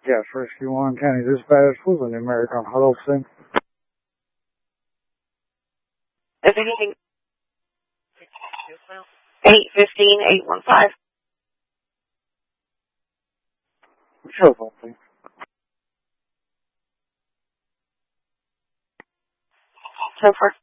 Yes, Rescue 1 County Dispatch was a numeric on Huddleston. Is anything 815-815. Show something. So far.